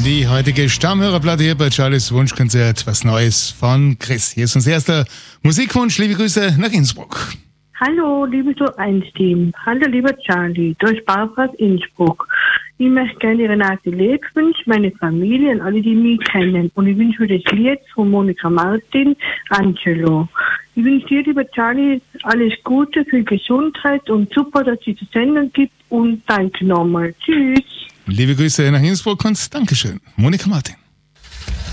Die heutige Stammhörerplatte hier bei Charlies Wunschkonzert, was Neues von Chris. Hier ist unser erster Musikwunsch. Liebe Grüße nach Innsbruck. Hallo, liebe So-1-Team. Hallo, lieber Charlie. Durch Barbara aus Innsbruck. Ich möchte gerne Renate Leb wünschen, meine Familie und alle, die mich kennen. Und ich wünsche mir das Lied von Monika Martin, Angelo. Ich wünsche dir, lieber Charlie, alles Gute, viel Gesundheit und super, dass es die Sendung gibt. Und danke nochmal. Tschüss. Liebe Grüße nach Innsbruck und Dankeschön. Monika Martin.